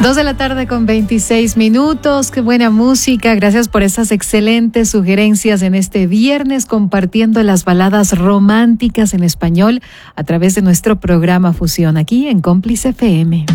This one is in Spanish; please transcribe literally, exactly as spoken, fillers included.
Dos de la tarde con veintiséis minutos. Qué buena música. Gracias por esas excelentes sugerencias en este viernes, compartiendo las baladas románticas en español a través de nuestro programa Fusión aquí en Cómplice F M.